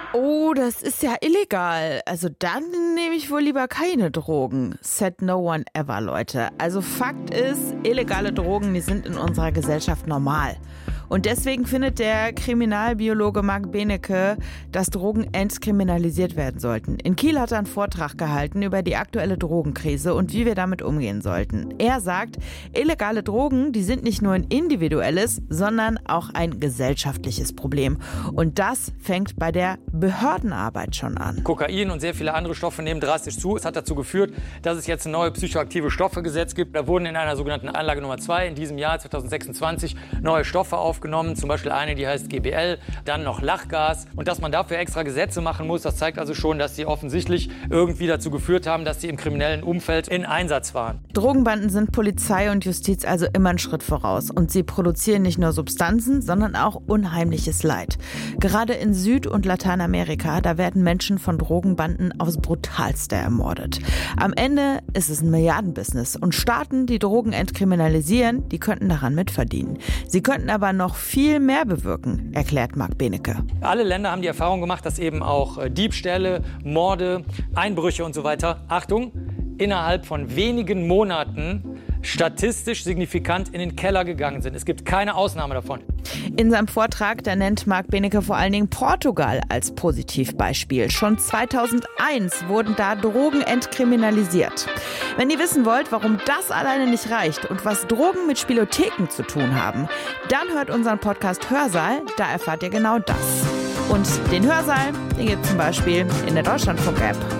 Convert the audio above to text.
Oh, das ist ja illegal. Also dann nehme ich wohl lieber keine Drogen. Said no one ever, Leute. Also Fakt ist, illegale Drogen, die sind in unserer Gesellschaft normal. Und deswegen findet der Kriminalbiologe Marc Benecke, dass Drogen entkriminalisiert werden sollten. In Kiel hat er einen Vortrag gehalten über die aktuelle Drogenkrise und wie wir damit umgehen sollten. Er sagt, illegale Drogen, die sind nicht nur ein individuelles, sondern auch ein gesellschaftliches Problem. Und das fängt bei der Behördenarbeit schon an. Kokain und sehr viele andere Stoffe nehmen drastisch zu. Es hat dazu geführt, dass es jetzt ein neues psychoaktive Stoffegesetz gibt. Da wurden in einer sogenannten Anlage Nummer 2 in diesem Jahr 2026 neue Stoffe aufgenommen. Zum Beispiel eine, die heißt GBL, dann noch Lachgas. Und dass man dafür extra Gesetze machen muss, das zeigt also schon, dass sie offensichtlich irgendwie dazu geführt haben, dass sie im kriminellen Umfeld in Einsatz waren. Drogenbanden sind Polizei und Justiz also immer einen Schritt voraus. Und sie produzieren nicht nur Substanzen, sondern auch unheimliches Leid. Gerade in Süd- und Lateinamerika, da werden Menschen von Drogenbanden aufs Brutalste ermordet. Am Ende ist es ein Milliardenbusiness. Und Staaten, die Drogen entkriminalisieren, die könnten daran mitverdienen. Sie könnten aber noch viel mehr bewirken, erklärt Marc Benecke. Alle Länder haben die Erfahrung gemacht, dass eben auch Diebstähle, Morde, Einbrüche und so weiter, Achtung, innerhalb von wenigen Monaten statistisch signifikant in den Keller gegangen sind. Es gibt keine Ausnahme davon. In seinem Vortrag, da nennt Marc Benecke vor allen Dingen Portugal als Positivbeispiel. Schon 2001 wurden da Drogen entkriminalisiert. Wenn ihr wissen wollt, warum das alleine nicht reicht und was Drogen mit Spielotheken zu tun haben, dann hört unseren Podcast Hörsaal, da erfahrt ihr genau das. Und den Hörsaal, den gibt es zum Beispiel in der Deutschlandfunk-App.